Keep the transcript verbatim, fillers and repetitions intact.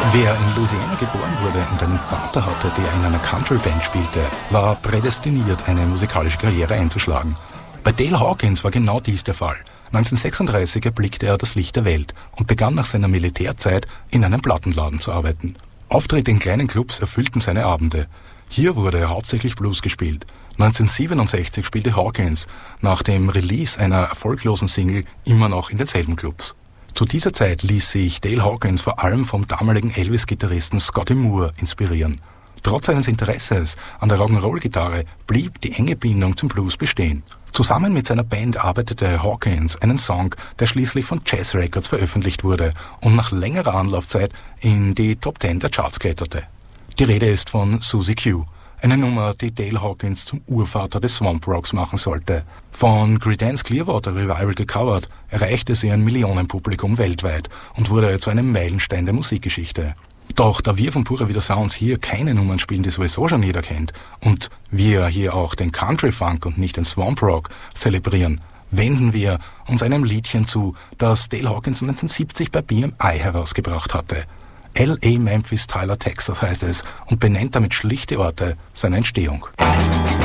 Wer in Louisiana geboren wurde und einen Vater hatte, der in einer Country-Band spielte, war prädestiniert, eine musikalische Karriere einzuschlagen. Bei Dale Hawkins war genau dies der Fall. neunzehnhundertsechsunddreißig erblickte er das Licht der Welt und begann nach seiner Militärzeit in einem Plattenladen zu arbeiten. Auftritte in kleinen Clubs erfüllten seine Abende. Hier wurde hauptsächlich Blues gespielt. neunzehnhundertsiebenundsechzig spielte Hawkins nach dem Release einer erfolglosen Single immer noch in denselben Clubs. Zu dieser Zeit ließ sich Dale Hawkins vor allem vom damaligen Elvis-Gitarristen Scotty Moore inspirieren. Trotz seines Interesses an der Rock'n'Roll-Gitarre blieb die enge Bindung zum Blues bestehen. Zusammen mit seiner Band arbeitete Hawkins einen Song, der schließlich von Jazz Records veröffentlicht wurde und nach längerer Anlaufzeit in die Top Ten der Charts kletterte. Die Rede ist von Susie Q, eine Nummer, die Dale Hawkins zum Urvater des Swamp Rocks machen sollte. Von Creedence Clearwater Revival gecovert, erreichte sie ein Millionenpublikum weltweit und wurde zu einem Meilenstein der Musikgeschichte. Doch da wir von Pura Vida Sounds hier keine Nummern spielen, die sowieso schon jeder kennt, und wir hier auch den Country Funk und nicht den Swamp Rock zelebrieren, wenden wir uns einem Liedchen zu, das Dale Hawkins neunzehnhundertsiebzig bei B M I herausgebracht hatte. L A Memphis Tyler Texas heißt es und benennt damit schlichte Orte seiner Entstehung.